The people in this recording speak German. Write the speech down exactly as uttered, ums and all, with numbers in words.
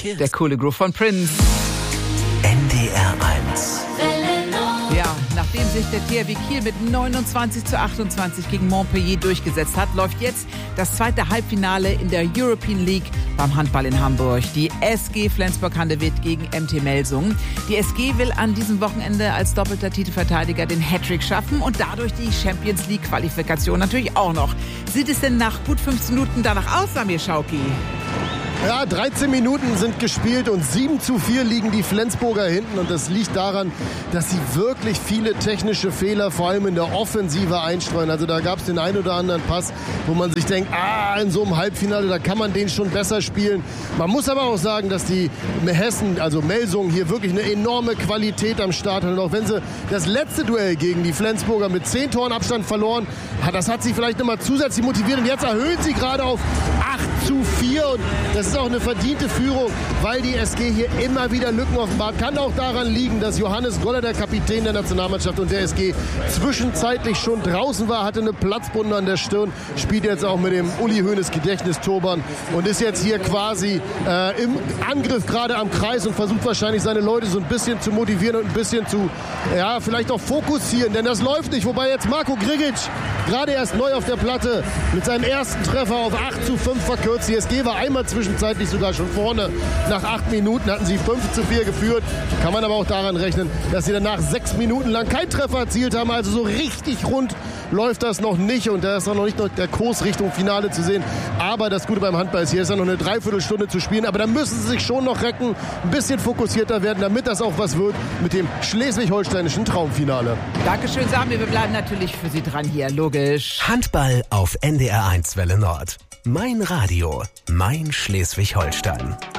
Verkehr. Der coole Groove von Prince. N D R eins. Ja, nachdem sich der T H W Kiel mit neunundzwanzig zu achtundzwanzig gegen Montpellier durchgesetzt hat, läuft jetzt das zweite Halbfinale in der European League beim Handball in Hamburg. Die S G Flensburg-Handewitt gegen M T Melsungen. Die S G will an diesem Wochenende als doppelter Titelverteidiger den Hattrick schaffen und dadurch die Champions League-Qualifikation natürlich auch noch. Sieht es denn nach gut fünfzehn Minuten danach aus, Samir Schauki? Ja, dreizehn Minuten sind gespielt und sieben zu vier liegen die Flensburger hinten. Und das liegt daran, dass sie wirklich viele technische Fehler, vor allem in der Offensive, einstreuen. Also da gab es den einen oder anderen Pass, wo man sich denkt, ah, in so einem Halbfinale, da kann man den schon besser spielen. Man muss aber auch sagen, dass die Hessen, also Melsungen, hier wirklich eine enorme Qualität am Start haben. Und auch wenn sie das letzte Duell gegen die Flensburger mit zehn Toren Abstand verloren, das hat sie vielleicht nochmal zusätzlich motiviert. Und jetzt erhöhen sie gerade auf acht zu vier. Und das ist auch eine verdiente Führung, weil die S G hier immer wieder Lücken offenbart. Kann auch daran liegen, dass Johannes Goller, der Kapitän der Nationalmannschaft und der S G, zwischenzeitlich schon draußen war, hatte eine Platzwunde an der Stirn, spielt jetzt auch mit dem Uli Hoeneß Gedächtnisturban und ist jetzt hier quasi äh, im Angriff gerade am Kreis und versucht wahrscheinlich seine Leute so ein bisschen zu motivieren und ein bisschen zu, ja, vielleicht auch fokussieren, denn das läuft nicht. Wobei jetzt Marko Grigic gerade erst neu auf der Platte mit seinem ersten Treffer auf acht zu fünf verkürzt. Die S G war einmal zwischenzeitlich sogar schon vorne. Nach acht Minuten hatten sie fünf zu vier geführt. Kann man aber auch daran rechnen, dass sie danach sechs Minuten lang keinen Treffer erzielt haben. Also so richtig rund läuft das noch nicht. Und da ist auch noch nicht noch der Kurs Richtung Finale zu sehen. Aber das Gute beim Handball ist, hier ist ja noch eine Dreiviertelstunde zu spielen. Aber da müssen sie sich schon noch recken, ein bisschen fokussierter werden, damit das auch was wird mit dem schleswig-holsteinischen Traumfinale. Dankeschön, Samir. Wir bleiben natürlich für Sie dran hier, logisch. Handball auf N D R eins Welle Nord. Mein Radio, mein Schleswig-Holstein.